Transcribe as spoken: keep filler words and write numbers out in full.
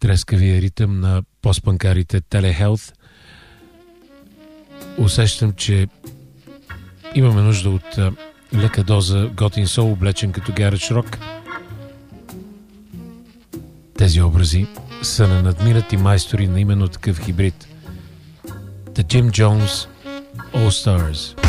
трескавия ритъм на постпанкарите Телехелт. Усещам, че имаме нужда от а, лека доза готин сол, облечен като гаридж рок. Тези образи са на надминати майстори на именно такъв хибрид. The Jim Jones All Stars.